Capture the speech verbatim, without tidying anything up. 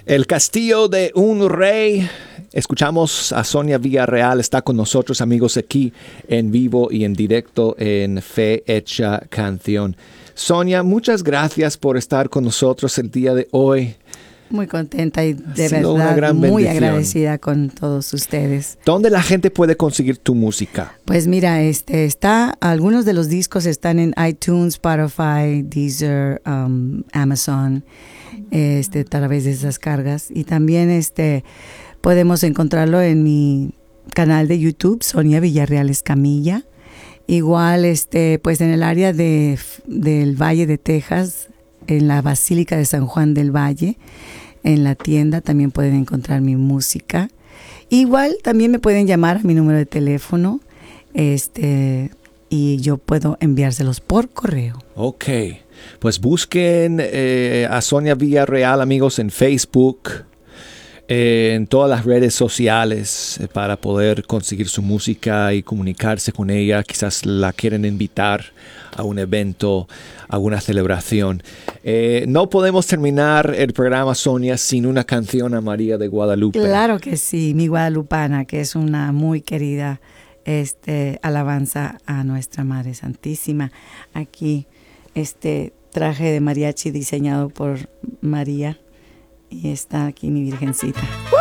El Castillo de un Rey. Escuchamos a Sonia Villarreal, está con nosotros, amigos, aquí en vivo y en directo en Fe Hecha Canción. Sonia, muchas gracias por estar con nosotros el día de hoy. Muy contenta y de verdad muy agradecida con todos ustedes. ¿Dónde la gente puede conseguir tu música? Pues mira, este está, algunos de los discos están en iTunes, Spotify, Deezer, um, Amazon, este, a través de esas cargas. Y también este podemos encontrarlo en mi canal de YouTube, Sonia Villarreal Escamilla. Igual, este, pues en el área de, del Valle de Texas, en la Basílica de San Juan del Valle, en la tienda también pueden encontrar mi música. Igual también me pueden llamar a mi número de teléfono, este, y yo puedo enviárselos por correo. Ok, pues busquen eh, a Sonia Villarreal, amigos, en Facebook, en todas las redes sociales para poder conseguir su música y comunicarse con ella. Quizás la quieren invitar a un evento, a una celebración. Eh, no podemos terminar el programa, Sonia, sin una canción a María de Guadalupe. Claro que sí, mi guadalupana, que es una muy querida este, alabanza a nuestra Madre Santísima. Aquí este traje de mariachi diseñado por María. Y está aquí mi virgencita. ¡Uh!